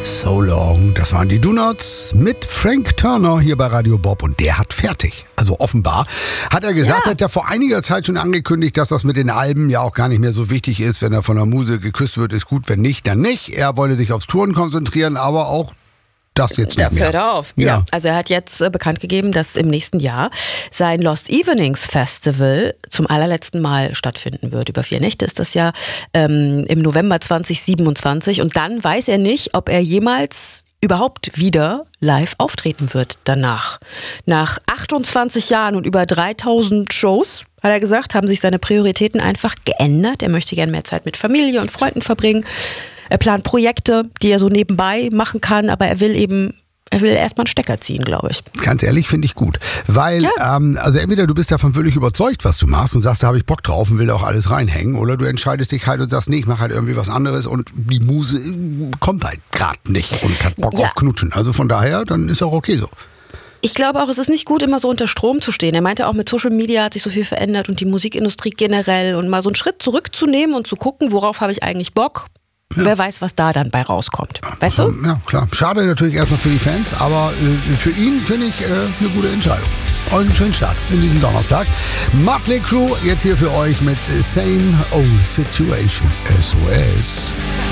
So Long, das waren die Donuts mit Frank Turner hier bei Radio Bob und der hat fertig. Also offenbar hat er gesagt, hat er vor einiger Zeit schon angekündigt, dass das mit den Alben ja auch gar nicht mehr so wichtig ist. Wenn er von der Muse geküsst wird, ist gut, wenn nicht, dann nicht. Er wolle sich aufs Touren konzentrieren, aber auch das jetzt nicht mehr. Hört er auf. Ja. Also er hat jetzt bekannt gegeben, dass im nächsten Jahr sein Lost Evenings Festival zum allerletzten Mal stattfinden wird. Über 4 Nächte ist das ja im November 2027. Und dann weiß er nicht, ob er jemals überhaupt wieder live auftreten wird danach. Nach 28 Jahren und über 3000 Shows, hat er gesagt, haben sich seine Prioritäten einfach geändert. Er möchte gerne mehr Zeit mit Familie und Freunden verbringen. Er plant Projekte, die er so nebenbei machen kann, aber er will erstmal einen Stecker ziehen, glaube ich. Ganz ehrlich, finde ich gut. Weil, also entweder du bist davon völlig überzeugt, was du machst und sagst, da habe ich Bock drauf und will da auch alles reinhängen, oder du entscheidest dich halt und sagst, nee, ich mache halt irgendwie was anderes und die Muse kommt halt gerade nicht und hat Bock auf Knutschen. Also von daher, dann ist auch okay so. Ich glaube auch, es ist nicht gut, immer so unter Strom zu stehen. Er meinte auch, mit Social Media hat sich so viel verändert und die Musikindustrie generell und mal so einen Schritt zurückzunehmen und zu gucken, worauf habe ich eigentlich Bock. Ja. Wer weiß, was da dann bei rauskommt. Weißt du? Ja, klar. Schade natürlich erstmal für die Fans, aber für ihn finde ich eine gute Entscheidung. Und einen schönen Start in diesem Donnerstag. Motley Crue jetzt hier für euch mit Same Old Situation SOS.